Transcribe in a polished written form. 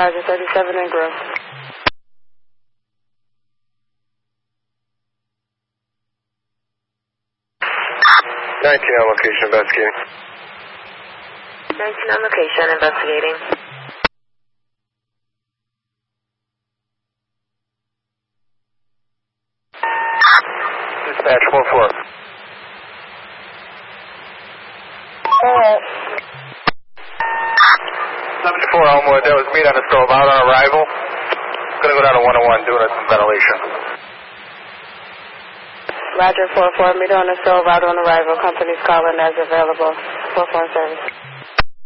Roger, 37 and Grove. 19 on location, investigating. 19 on location, investigating. Dispatch 4-4. Alright. 74 Elmwood, that was me on the stove out on arrival. Gonna go down to 101, doing some ventilation. Roger, 4-4, meet on the stove, out on arrival. Company's calling as available. 4-4 service.